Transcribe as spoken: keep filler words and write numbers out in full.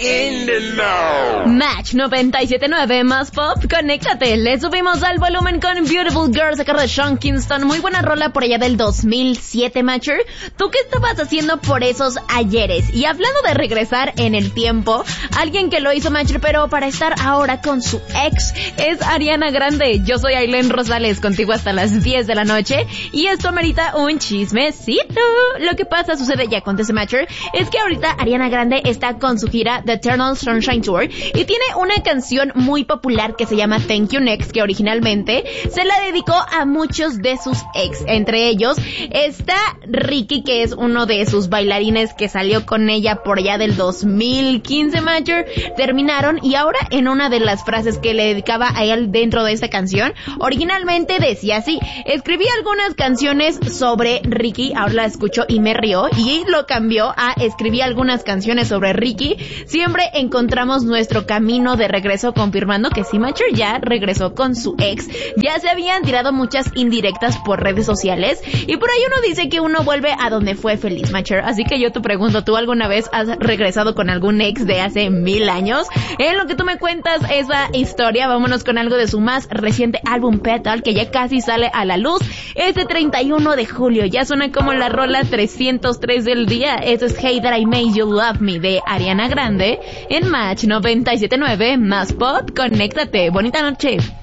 in the know. Match noventa y siete punto nueve más pop, conéctate. Le subimos al volumen con Beautiful Girls a cargo de Sean Kingston. Muy buena rola por allá del dos mil siete, Matcher. ¿Tú qué estabas haciendo por esos ayeres? Y hablando de regresar en el tiempo, alguien que lo hizo, Matcher, pero para estar ahora con su ex, es Ariana Grande. Yo soy Ailén Rosales, contigo hasta las diez de la noche, y esto amerita un chismecito. Lo que pasa, sucede y acontece, Matcher, es que ahorita Ariana Grande está con su gira The Eternal Sunshine Tour y tiene una canción muy popular que se llama Thank You Next, que originalmente se la dedicó a muchos de sus ex. Entre ellos está Ricky, que es uno de sus bailarines que salió con ella por allá del dos mil quince, Major. Terminaron y ahora en una de las frases que le dedicaba a él dentro de esta canción, originalmente decía así: escribí algunas canciones sobre Ricky, ahora la escucho y me río, y lo cambió a escribí algunas canciones sobre Ricky, siempre encontramos nuestro camino de regreso, confirmando que sí, Matcher ya regresó con su ex. Ya se habían tirado muchas indirectas por redes sociales y por ahí uno dice que uno vuelve a donde fue feliz, Matcher. Así que yo te pregunto, ¿tú alguna vez has regresado con algún ex de hace mil años? En lo que tú me cuentas esa historia, vámonos con algo de su más reciente álbum Petal, que ya casi sale a la luz este treinta y uno de julio. Ya suena como la rola trescientos tres del día. Eso es Hey That I Made You Love Me de Ariana Grande en Match noventa y siete punto nueve más pop. Conéctate. Bonita noche.